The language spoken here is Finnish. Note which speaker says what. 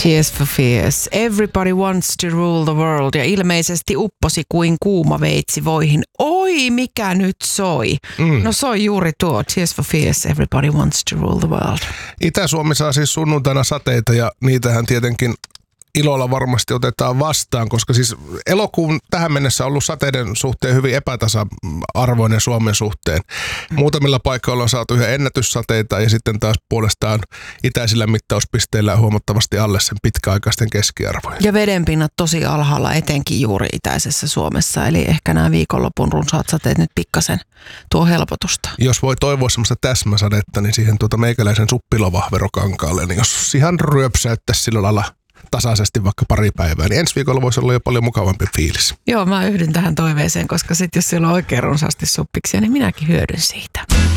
Speaker 1: Tears for Fears. Everybody wants to rule the world. Ja ilmeisesti upposi kuin kuuma veitsi voihin. Oi, mikä nyt soi? No soi juuri tuo. Tears for Fears. Everybody wants to rule the world.
Speaker 2: Itä-Suomi saa siis sunnuntaina sateita ja niitähän tietenkin ilolla varmasti otetaan vastaan, koska siis elokuun tähän mennessä on ollut sateiden suhteen hyvin epätasa-arvoinen Suomen suhteen. Muutamilla paikoilla on saatu ihan ennätyssateita ja sitten taas puolestaan itäisillä mittauspisteillä huomattavasti alle sen pitkäaikaisten keskiarvojen.
Speaker 1: Ja vedenpinnat tosi alhaalla, etenkin juuri itäisessä Suomessa, eli ehkä nämä viikonlopun runsaat sateet nyt pikkasen tuo helpotusta.
Speaker 2: Jos voi toivoa semmoista täsmäsadetta, niin siihen meikäläisen suppilovahverokankaalle, niin jos ihan ryöpsäyttäisi sillä lailla tasaisesti vaikka pari päivää, niin ensi viikolla voisi olla jo paljon mukavampi fiilis.
Speaker 1: Joo, mä yhdyn tähän toiveeseen, koska sitten jos siellä on oikein runsaasti suppiksia, niin minäkin hyödyn siitä.